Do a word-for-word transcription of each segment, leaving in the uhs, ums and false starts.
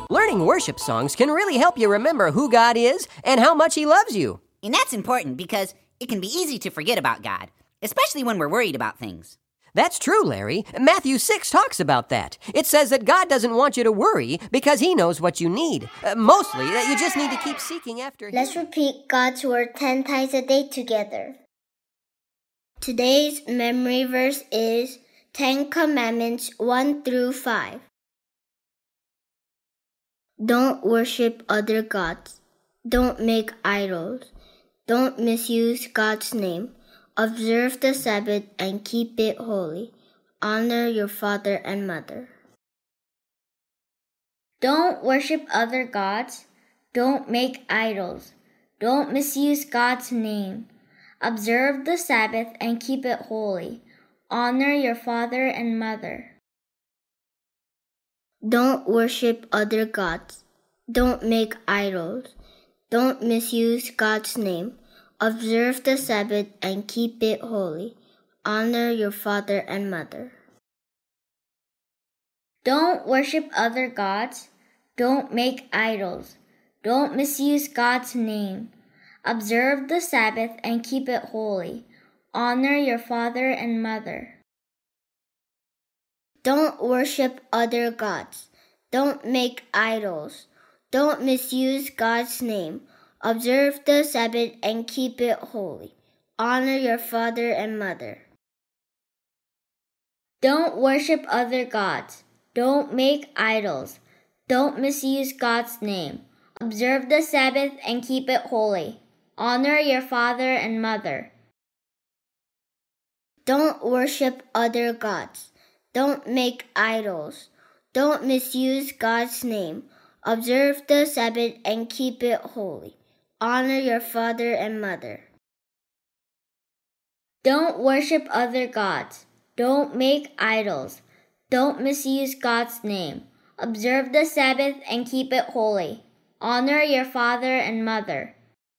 Learning worship songs can really help you remember who God is and how much He loves you. And that's important because it can be easy to forget about God, especially when we're worried about things. That's true, Larry. Matthew six talks about that. It says that God doesn't want you to worry because He knows what you need. Uh, mostly that you just need to keep seeking after Him. Let's repeat God's word ten times a day together. Today's memory verse is Ten Commandments one through five. Don't worship other gods. Don't make idols. Don't misuse God's name. Observe the Sabbath and keep it holy. Honor your father and mother. Don't worship other gods. Don't make idols. Don't misuse God's name. Observe the Sabbath and keep it holy. Honor your father and mother. Don't worship other gods. Don't make idols. Don't misuse God's name. Observe the Sabbath and keep it holy. Honor your father and mother. Don't worship other gods. Don't make idols. Don't misuse God's name. Observe the Sabbath and keep it holy. Honor your father and mother. Don't worship other gods. Don't make idols. Don't misuse God's name. Observe the Sabbath and keep it holy. Honor your father and mother. Don't worship other gods. Don't make idols. Don't misuse God's name. Observe the Sabbath and keep it holy. Honor your father and mother. Don't worship other gods. Don't make idols. Don't misuse God's name. Observe the Sabbath and keep it holy. Honor your father and mother. Don't worship other gods. Don't make idols. Don't misuse God's name. Observe the Sabbath and keep it holy. Honor your father and mother.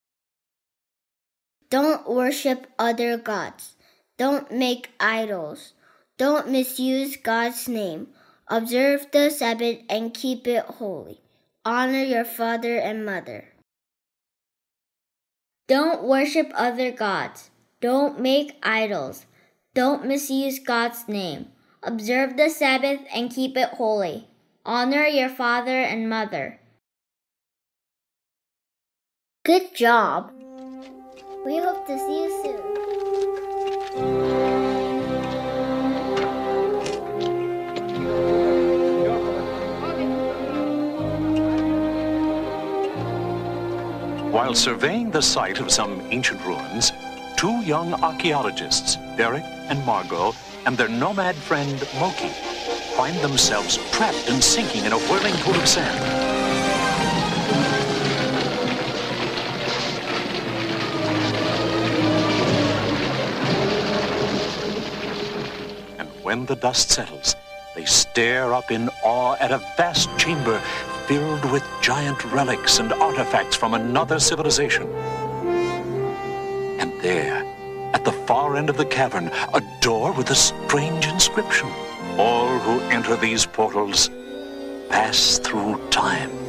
Don't worship other gods. Don't make idols. Don't misuse God's name. Observe the Sabbath and keep it holy. Honor your father and mother. Don't worship other gods. Don't make idols. Don't misuse God's name. Observe the Sabbath and keep it holy. Honor your father and mother. Good job. We hope to see you soon. While surveying the site of some ancient ruins, two young archaeologists, Derek and Margot, and their nomad friend Moki, find themselves trapped and sinking in a whirling pool of sand. And when the dust settles, they stare up in awe at a vast chamber filled with giant relics and artifacts from another civilization. And there, at the far end of the cavern, a door with a strange inscription. All who enter these portals pass through time.